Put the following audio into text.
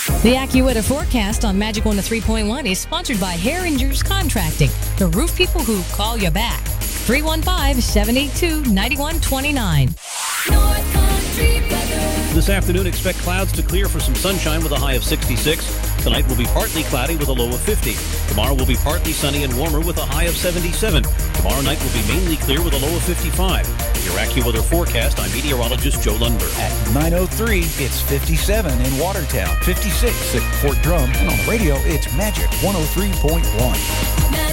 The AccuWeather forecast on Magic 103.1 is sponsored by Herringer's Contracting, the roof people who call you back. 315-782-9129. North Country weather. This afternoon, expect clouds to clear for some sunshine with a high of 66. Tonight will be partly cloudy with a low of 50. Tomorrow will be partly sunny and warmer with a high of 77. Tomorrow night will be mainly clear with a low of 55. Your AccuWeather forecast, I'm meteorologist Joe Lundberg. At 9:03, it's 57 in Watertown, 56 at Fort Drum, and on the radio, it's Magic 103.1.